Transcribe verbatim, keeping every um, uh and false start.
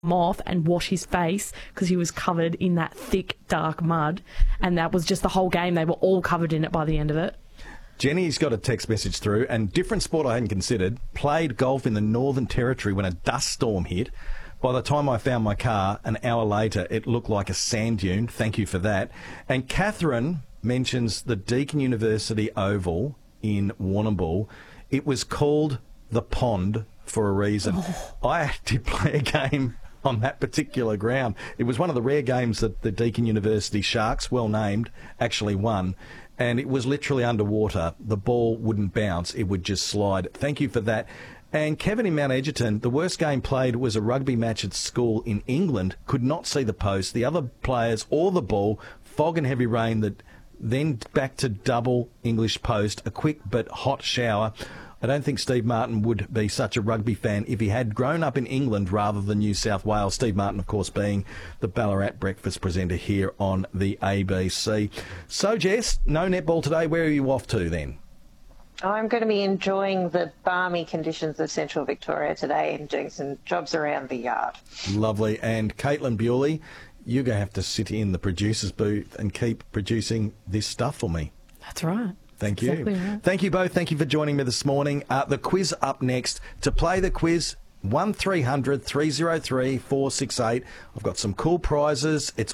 off and wash his face because he was covered in that thick, dark mud. And that was just the whole game. They were all covered in it by the end of it. Jenny's got a text message through, and different sport I hadn't considered. Played golf in the Northern Territory when a dust storm hit. By the time I found my car, an hour later, it looked like a sand dune. Thank you for that. And Catherine mentions the Deakin University Oval in Warrnambool. It was called the Pond for a reason. Oh. I did play a game on that particular ground. It was one of the rare games that the Deakin University Sharks, well named, actually won. And it was literally underwater. The ball wouldn't bounce. It would just slide. Thank you for that. And Kevin in Mount Egerton, the worst game played was a rugby match at school in England. Could not see the post, the other players or the ball. Fog and heavy rain, that then back to double English post. A quick but hot shower. I don't think Steve Martin would be such a rugby fan if he had grown up in England rather than New South Wales. Steve Martin, of course, being the Ballarat breakfast presenter here on the A B C. So, Jess, no netball today. Where are you off to then? I'm going to be enjoying the balmy conditions of central Victoria today and doing some jobs around the yard. Lovely. And Caitlin Bewley, you're going to have to sit in the producer's booth and keep producing this stuff for me. That's right. Thank you. Exactly right. Thank you both. Thank you for joining me this morning. Uh, the quiz up next. To play the quiz, one three hundred three oh three four six eight. I've got some cool prizes. It's